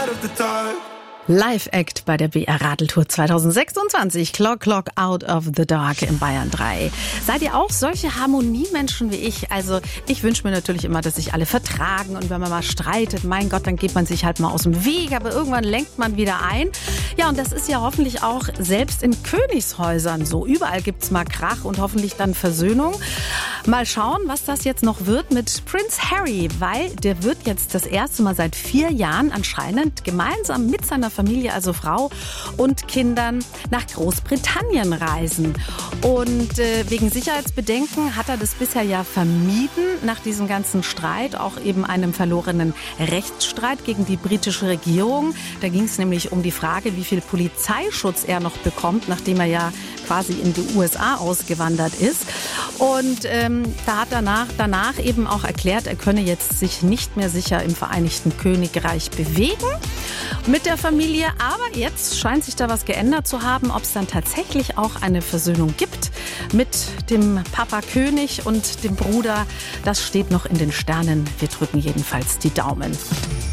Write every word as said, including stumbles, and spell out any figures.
out of the dark. Live-Act bei der B R Radeltour zwanzig sechsundzwanzig. Clock, Clock, Out of the Dark in Bayern drei. Seid ihr auch solche Harmoniemenschen wie ich? Also ich wünsche mir natürlich immer, dass sich alle vertragen und wenn man mal streitet, mein Gott, dann geht man sich halt mal aus dem Weg, aber irgendwann lenkt man wieder ein. Ja, und das ist ja hoffentlich auch selbst in Königshäusern so. Überall gibt's mal Krach und hoffentlich dann Versöhnung. Mal schauen, was das jetzt noch wird mit Prince Harry, weil der wird jetzt das erste Mal seit vier Jahren anscheinend gemeinsam mit seiner Familie, also Frau und Kindern, nach Großbritannien reisen. Und äh, wegen Sicherheitsbedenken hat er das bisher ja vermieden, nach diesem ganzen Streit, auch eben einem verlorenen Rechtsstreit gegen die britische Regierung. Da ging es nämlich um die Frage, wie viel Polizeischutz er noch bekommt, nachdem er ja quasi in die U S A ausgewandert ist. Und ähm, da hat er danach, danach eben auch erklärt, er könne jetzt sich nicht mehr sicher im Vereinigten Königreich bewegen mit der Familie. Aber jetzt scheint sich da was geändert zu haben, ob es dann tatsächlich auch eine Versöhnung gibt mit dem Papa König und dem Bruder. Das steht noch in den Sternen. Wir drücken jedenfalls die Daumen.